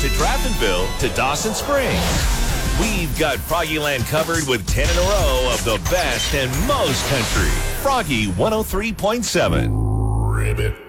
to Draftonville to Dawson Springs. We've got Froggyland covered with 10 in a row of the best and most country. Froggy 103.7. Ribbit.